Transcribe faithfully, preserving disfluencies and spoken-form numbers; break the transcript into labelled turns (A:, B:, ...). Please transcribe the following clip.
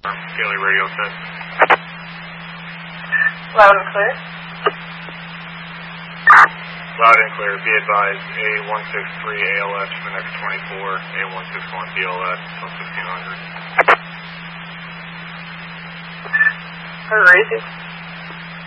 A: Daily radio set.
B: Loud and clear.
A: Loud and clear. Be advised, A one six three A L S for the next twenty-four, A one six one B L S until sixteen hundred.
B: Who raising?